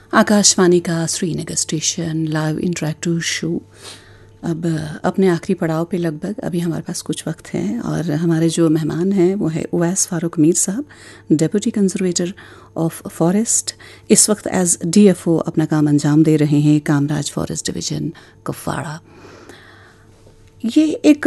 आकाशवाणी का Srinagar station live interactive show अब अपने आखिरी पड़ाव पे लगभग अभी हमारे पास कुछ वक्त है और हमारे जो मेहमान हैं वो है उवैस फारूक मीर साहब, डेप्यूटी कंजर्वेटर ऑफ फॉरेस्ट। इस वक्त एज DFO अपना काम अंजाम दे रहे हैं कामराज फॉरेस्ट डिवीज़न कुपवाड़ा। ये एक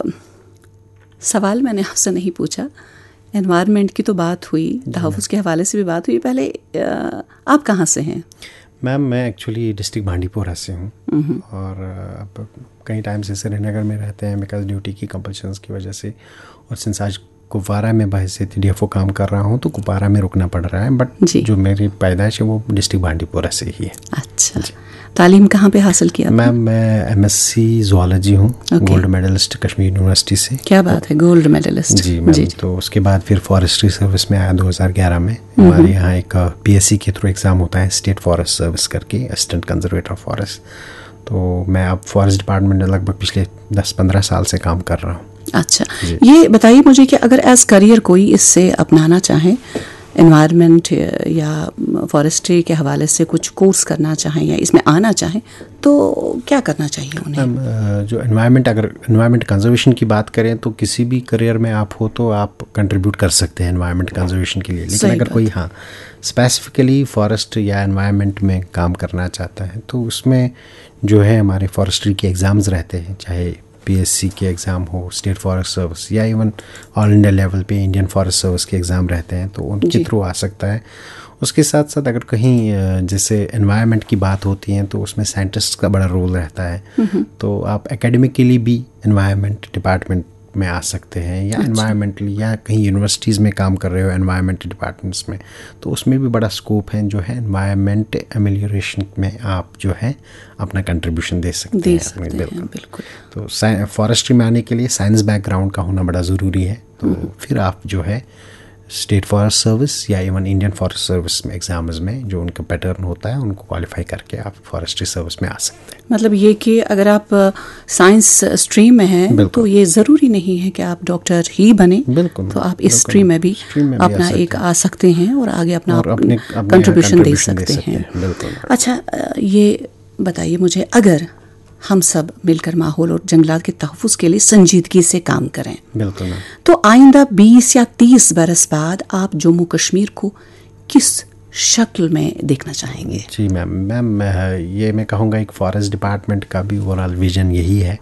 सवाल मैंने आपसे नहीं पूछा, एनवायरनमेंट की तो बात हुई, तहफ़्फ़ुज़ के हवाले से भी बात हुई। पहले आप कहाँ से हैं? मैम, मैं एक्चुअली डिस्ट्रिक्ट बांडीपोरा से हूँ और अब कई टाइम से श्रीनगर में रहते हैं बिकॉज ड्यूटी की कंपल्शंस की वजह से, और सिंस आज कुपवाड़ा में बहैसियत DFO काम कर रहा हूँ तो कुपवाड़ा में रुकना पड़ रहा है, बट जो मेरी पैदाइश है वो डिस्ट्रिक्ट बांडीपोरा से ही है। अच्छा, तालीम कहाँ पे हासिल किया? मैम, मैं MSc ज़ूलॉजी हूँ, गोल्ड मेडलिस्ट कश्मीर यूनिवर्सिटी से। क्या बात है, गोल्ड मेडलिस्ट। जी मैम, तो उसके बाद फिर फॉरेस्ट्री सर्विस में आया 2011 में। हमारे यहाँ एक PSC के थ्रू एग्ज़ाम होता है, स्टेट फॉरेस्ट सर्विस करके, असिस्टेंट कंजर्वेटर ऑफ फॉरेस्ट। तो मैं अब फॉरेस्ट डिपार्टमेंट में लगभग पिछले 10-15 साल से काम कर रहा हूँ। अच्छा, ये बताइए मुझे कि अगर एज करियर कोई इससे अपनाना चाहे, एनवायरनमेंट या फॉरेस्ट्री के हवाले से कुछ कोर्स करना चाहें या इसमें आना चाहें, तो क्या करना चाहिए उन्हें? जो अगर एनवायरनमेंट कंजर्वेशन की बात करें तो किसी भी करियर में आप हो तो आप कंट्रीब्यूट कर सकते हैं एनवायरनमेंट कंजर्वेशन के लिए। लेकिन अगर कोई स्पेसिफिकली फॉरेस्ट या एनवायरनमेंट में काम करना चाहता है तो उसमें जो है हमारे फॉरेस्ट्री के एग्ज़ाम्स रहते हैं, चाहे PSC के एग्ज़ाम हो, स्टेट फॉरेस्ट सर्विस, या इवन ऑल इंडिया लेवल पे इंडियन फॉरेस्ट सर्विस के एग्ज़ाम रहते हैं, तो उनके थ्रू आ सकता है। उसके साथ साथ अगर कहीं जैसे एनवायरनमेंट की बात होती है तो उसमें साइंटिस्ट का बड़ा रोल रहता है, तो आप एकेडमिकली भी एनवायरनमेंट डिपार्टमेंट में आ सकते हैं, या एनवायरनमेंटली या कहीं यूनिवर्सिटीज़ में काम कर रहे हो एनवायरनमेंट डिपार्टमेंट्स में, तो उसमें भी बड़ा स्कोप है जो है एनवायरनमेंट एमेलियोरेशन में आप जो है अपना कंट्रीब्यूशन दे सकते हैं। बिल्कुल। तो फॉरेस्ट्री में आने के लिए साइंस बैकग्राउंड का होना बड़ा ज़रूरी है, तो फिर आप जो है स्टेट फॉरेस्ट सर्विस या इवन इंडियन फॉरेस्ट सर्विस में एग्जाम्स में जो उनका पैटर्न होता है उनको क्वालिफाई करके आप फॉरेस्ट्री सर्विस में आ सकते हैं। मतलब ये कि अगर आप साइंस स्ट्रीम में हैं तो ये ज़रूरी नहीं है कि आप डॉक्टर ही बने, तो आप इस स्ट्रीम में भी अपना एक आ सकते हैं और आगे अपना कंट्रीब्यूशन दे सकते हैं। अच्छा, ये बताइए मुझे, अगर हम सब मिलकर माहौल और जंगलात के तहफ़्फ़ुज़ के लिए संजीदगी से काम करें, बिल्कुल, तो आइंदा 20 या 30 बरस बाद आप जम्मू कश्मीर को किस शक्ल में देखना चाहेंगे? जी मैम, ये मैं कहूँगा एक फॉरेस्ट डिपार्टमेंट का भी ओवरऑल विजन यही है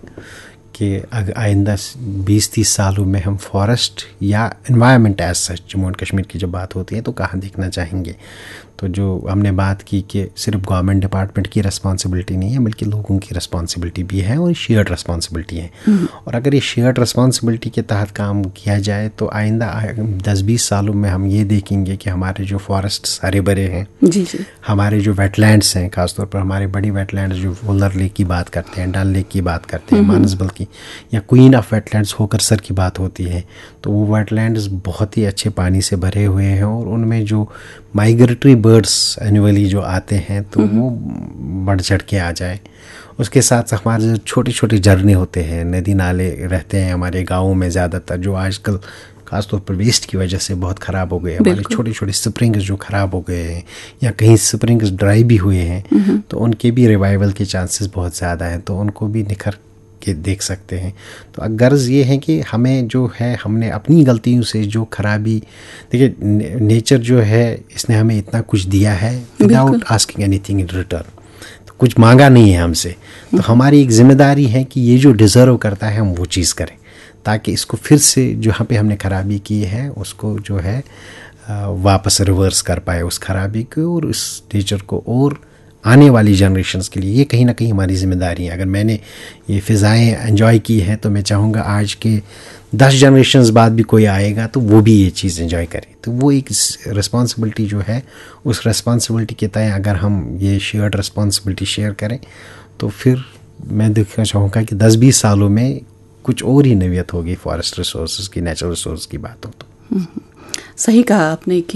कि आइंदा 20-30 सालों में हम फॉरेस्ट या environment as such Jammu and Kashmir की जब बात होती है तो कहाँ देखना चाहेंगे। तो जो हमने बात की कि सिर्फ गवर्नमेंट डिपार्टमेंट की रिस्पॉन्सिबिलिटी नहीं है बल्कि लोगों की रिस्पॉन्सिबिलिटी भी है और शेयर्ड रिस्पॉन्सिबिलिटी है, और अगर ये शेयर्ड रिस्पॉन्सिबिलिटी के तहत काम किया जाए तो आइंदा 10-20 सालों में हम ये देखेंगे कि हमारे जो फॉरेस्ट हरे भरे हैं, हमारे जो वेटलैंड्स हैं, खासतौर पर हमारे बड़ी वेटलैंड्स जो वुलर लेक की बात करते हैं, डल लेक की बात करते हैं, मानसबल की, या क्वीन ऑफ वेटलैंड्स होकरसर की बात होती है, तो वो वेटलैंड्स बहुत ही अच्छे पानी से भरे हुए हैं और उनमें जो माइग्रेटरी बर्ड्स एनुअली जो आते हैं तो वो बढ़ चढ़ के आ जाए। उसके साथ साथ हमारे जो छोटे छोटे झरने होते हैं, नदी नाले रहते हैं हमारे गाँवों में ज़्यादातर, जो आजकल खासतौर पर वेस्ट की वजह से बहुत ख़राब हो गए, हमारे छोटे छोटे स्प्रिंग्स जो ख़राब हो गए हैं या कहीं स्प्रिंग्स ड्राई भी हुए हैं, तो उनके भी रिवाइवल के चांसेस बहुत ज़्यादा हैं, तो उनको भी निखर के देख सकते हैं। तो गर्ज ये है कि हमें जो है हमने अपनी गलतियों से जो खराबी, देखिए नेचर जो है इसने हमें इतना कुछ दिया है without asking anything in return, तो कुछ मांगा नहीं है हमसे, तो हमारी एक जिम्मेदारी है कि ये जो डिज़र्व करता है हम वो चीज़ करें ताकि इसको फिर से जहाँ पे हमने खराबी की है उसको जो है वापस रिवर्स कर पाए उस खराबी को, और उस नेचर को और आने वाली जनरेशन्स के लिए ये कहीं ना कहीं हमारी ज़िम्मेदारी है। अगर मैंने ये फ़िज़ाएँ एंजॉय की हैं तो मैं चाहूँगा आज के 10 जनरेशन्स बाद भी कोई आएगा तो वो भी ये चीज़ एंजॉय करे। तो वो एक रिस्पॉन्सिबिलिटी जो है, उस रिस्पॉन्सिबिलिटी के तय अगर हम ये शेयर्ड रिस्पॉन्सिबिलिटी शेयर करें तो फिर मैं देखना चाहूँगा कि 10-20 सालों में कुछ और ही नवीयत होगी फॉरेस्ट रिसोर्स की, नेचुरल रिसोर्स की बात हो तो। सही कहा आपने कि